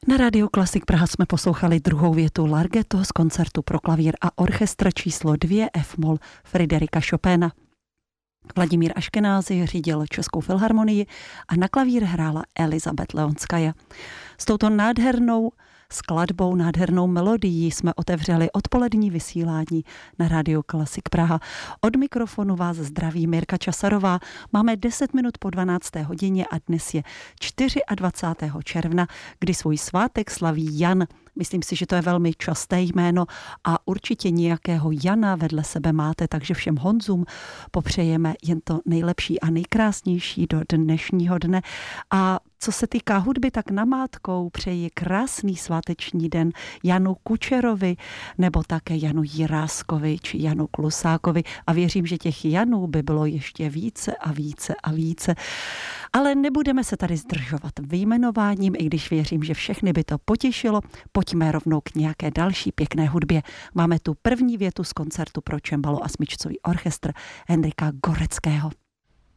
Na Rádiu Klasik Praha jsme poslouchali druhou větu Larghetto z koncertu pro klavír a orchestr číslo 2 F-moll Fryderyka Chopina. Vladimír Aškenázy řídil Českou filharmonii a na klavír hrála Elizabeth Leonskaja. S touto nádhernou skladbou, nádhernou melodií jsme otevřeli odpolední vysílání na Rádiu Klasik Praha. Od mikrofonu vás zdraví Mirka Časarová. Máme 10 minut po 12. hodině a dnes je 24. června, kdy svůj svátek slaví Jan. Myslím si, že to je velmi časté jméno a určitě nějakého Jana vedle sebe máte, takže všem Honzům popřejeme jen to nejlepší a nejkrásnější do dnešního dne. A co se týká hudby, tak namátkou přeji krásný sváteční den Janu Kučerovi nebo také Janu Jiráskovi či Janu Klusákovi a věřím, že těch Janů by bylo ještě více a více a více. Ale nebudeme se tady zdržovat vyjmenováním, i když věřím, že všechny by to potěšilo. Pojďme rovnou k nějaké další pěkné hudbě. Máme tu první větu z koncertu pro čembalo a smyčcový orchestr Henrika Goreckého.